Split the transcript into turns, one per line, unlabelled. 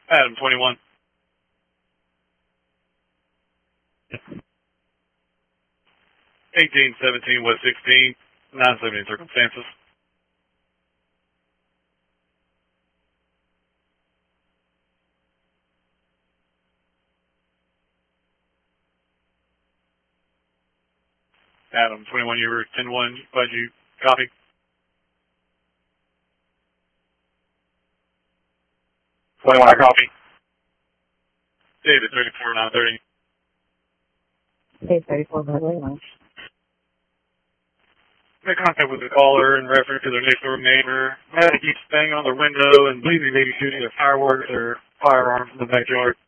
Adam 21. 1817 West 16, 970 circumstances. Adam 21, you were 10-1, glad you copy. I copy. David 34, 930.
Dave 34, Broadway Launch.
Make contact with the caller in reference to their next door neighbor. Had to keep banging on their window and believe they may be shooting their fireworks or firearms in the backyard.